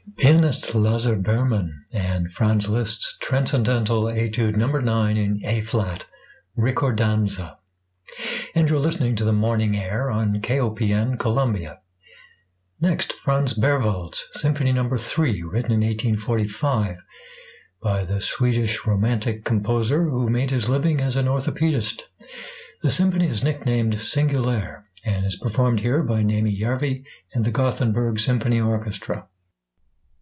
Pianist Lazar Berman and Franz Liszt's Transcendental Etude No. 9 in A-flat, Ricordanza. And you're listening to The Morning Air on KOPN Columbia. Next, Franz Berwald's Symphony No. 3, written in 1845 by the Swedish Romantic composer who made his living as an orthopedist. The symphony is nicknamed Singulaire and is performed here by Nemi Järvi and the Gothenburg Symphony Orchestra.